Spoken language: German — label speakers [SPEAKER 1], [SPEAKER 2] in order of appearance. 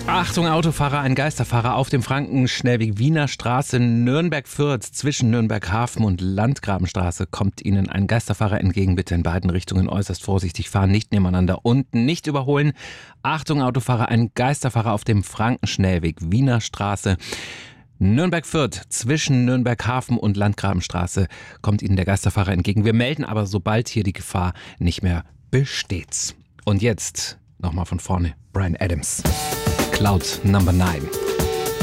[SPEAKER 1] Achtung Autofahrer, ein Geisterfahrer auf dem Frankenschnellweg Wiener Straße Nürnberg-Fürth. Zwischen Nürnberg-Hafen und Landgrabenstraße kommt Ihnen ein Geisterfahrer entgegen. Bitte in beiden Richtungen äußerst vorsichtig fahren, nicht nebeneinander und nicht überholen. Achtung Autofahrer, ein Geisterfahrer auf dem Frankenschnellweg Wiener Straße Nürnberg-Fürth. Zwischen Nürnberg-Hafen und Landgrabenstraße kommt Ihnen der Geisterfahrer entgegen. Wir melden aber, sobald hier die Gefahr nicht mehr besteht. Und jetzt nochmal von vorne, Bryan Adams. Cloud Number 9.